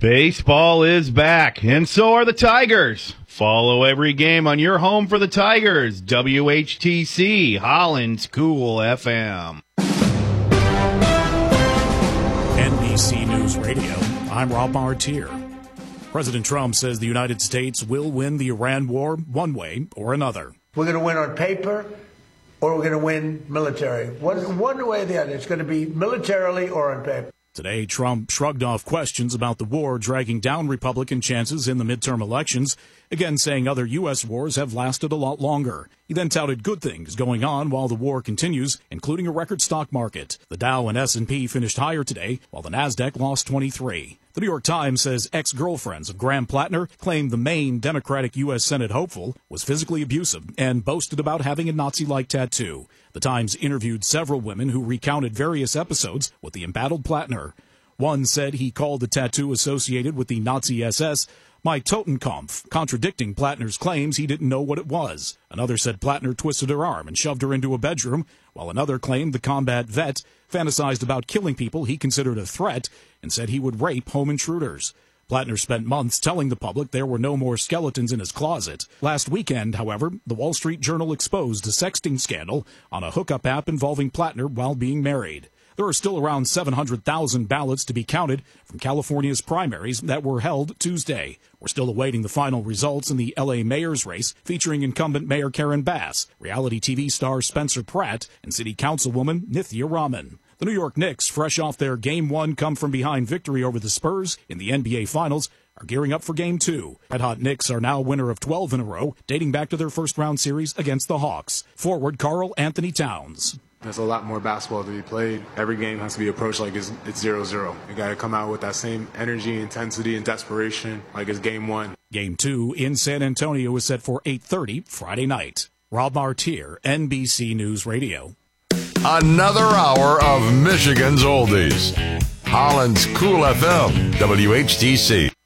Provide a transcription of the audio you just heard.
Baseball is back, and so are the Tigers. Follow every game on your home for the Tigers. WHTC, Holland's Cool FM. NBC News Radio, I'm Rob Martier. President Trump says the United States will win the Iran war one way or another. We're going to win on paper, or we're going to win military. One way or the other. It's going to be militarily or on paper. Today, Trump shrugged off questions about the war dragging down Republican chances in the midterm elections, again saying other U.S. wars have lasted a lot longer. He then touted good things going on while the war continues, including a record stock market. The Dow and S&P finished higher today, while the Nasdaq lost 23. The New York Times says ex-girlfriends of Graham Plattner claimed the Maine Democratic U.S. Senate hopeful was physically abusive and boasted about having a Nazi-like tattoo. The Times interviewed several women who recounted various episodes with the embattled Plattner. One said he called the tattoo associated with the Nazi SS my Totenkampf, contradicting Plattner's claims he didn't know what it was. Another said Plattner twisted her arm and shoved her into a bedroom, while another claimed the combat vet fantasized about killing people he considered a threat and said he would rape home intruders. Plattner spent months telling the public there were no more skeletons in his closet. Last weekend, however, the Wall Street Journal exposed a sexting scandal on a hookup app involving Plattner while being married. There are still around 700,000 ballots to be counted from California's primaries that were held Tuesday. We're still awaiting the final results in the L.A. mayor's race featuring incumbent Mayor Karen Bass, reality TV star Spencer Pratt, and city councilwoman Nithya Raman. The New York Knicks, fresh off their Game 1 come-from-behind victory over the Spurs in the NBA Finals, are gearing up for Game 2. Red Hot Knicks are now winner of 12 in a row, dating back to their first-round series against the Hawks. Forward Karl Anthony Towns. There's a lot more basketball to be played. Every game has to be approached like it's 0-0. You got to come out with that same energy, intensity, and desperation like it's Game 1. Game 2 in San Antonio is set for 8:30 Friday night. Rob Martier, NBC News Radio. Another hour of Michigan's oldies. Holland's Cool FM, WHTC.